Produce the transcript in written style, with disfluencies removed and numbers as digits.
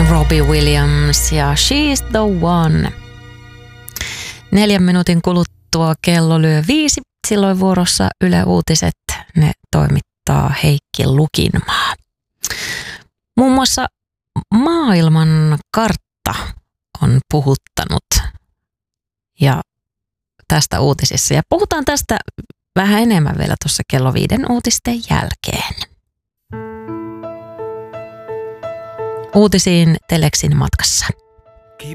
Robbie Williams ja She's the One. 4 minuutin kuluttua kello lyö 5. Silloin vuorossa Yle Uutiset. Ne toimittaa Heikki Lukinmaa. Muun muassa maailman kartta on puhuttanut ja tästä uutisissa. Ja puhutaan tästä vähän enemmän vielä tuossa kello 5 uutisten jälkeen. Uutisiin Telexin matkassa.